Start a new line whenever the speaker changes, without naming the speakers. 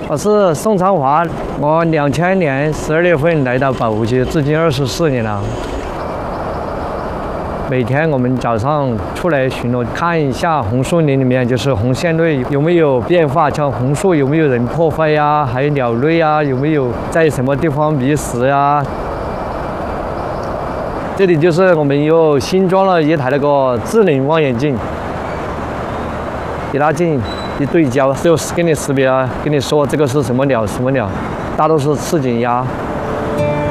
我是宋长华，我2000年12月份来到保护区，至今24年了。每天我们早上出来巡逻，看一下红树林里面就是红线类有没有变化，像红树有没有人破坏呀，还有鸟类啊，有没有在什么地方觅食呀。这里就是我们又新装了一台那个智能望远镜，给它近一对焦，就给你识别，跟你说这个是什么鸟，什么鸟，大多是赤颈鸭。